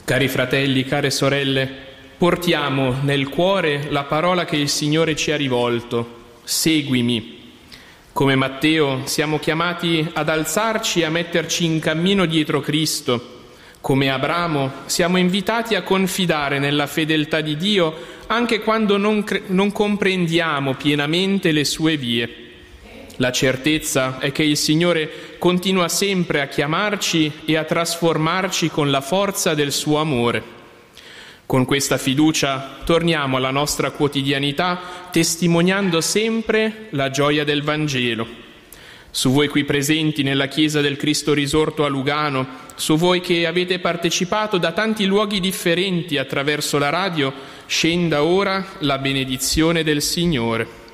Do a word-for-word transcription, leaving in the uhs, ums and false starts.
Cari fratelli, care sorelle, portiamo nel cuore la parola che il Signore ci ha rivolto: seguimi. Come Matteo siamo chiamati ad alzarci e a metterci in cammino dietro Cristo. Come Abramo siamo invitati a confidare nella fedeltà di Dio anche quando non, cre- non comprendiamo pienamente le sue vie. La certezza è che il Signore continua sempre a chiamarci e a trasformarci con la forza del suo amore. Con questa fiducia torniamo alla nostra quotidianità, testimoniando sempre la gioia del Vangelo. Su voi qui presenti nella Chiesa del Cristo Risorto a Lugano, su voi che avete partecipato da tanti luoghi differenti attraverso la radio, scenda ora la benedizione del Signore.